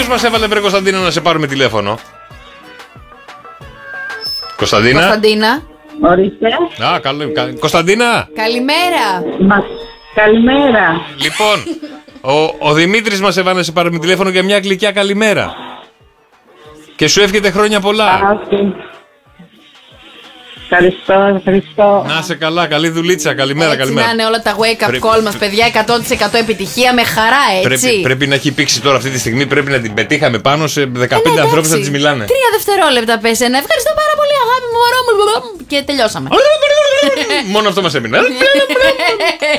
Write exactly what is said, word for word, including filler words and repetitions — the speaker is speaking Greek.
μας έβαλε, βρε Κωνσταντίνα, να σε πάρουμε τηλέφωνο? Κωνσταντίνα. Κωνσταντίνα. Ορίστε. Α, καλό. Κα... Κωνσταντίνα. Καλημέρα. Μα... Καλημέρα. Λοιπόν, ο, ο Δημήτρης μας έβαλε να σε πάρουμε τηλέφωνο για μια γλυκιά καλημέρα. Και σου εύχεται χρόνια πολλά. Okay. Ευχαριστώ, ευχαριστώ. Να σε καλά, καλή δουλίτσα, καλημέρα, Έτσι καλημέρα. να είναι όλα τα wake up Πρέπει... call μας, παιδιά, εκατό τοις εκατό επιτυχία με χαρά, έτσι. Πρέπει, πρέπει να έχει πήξει τώρα αυτή τη στιγμή, πρέπει να την πετύχαμε πάνω σε δεκαπέντε ε, ναι, ανθρώπους να τις μιλάνε. Τρία δευτερόλεπτα πες ένα. Ευχαριστώ πάρα πολύ, αγάπη μου, μωρό μου. Και τελειώσαμε. Μόνο αυτό μας έμεινε.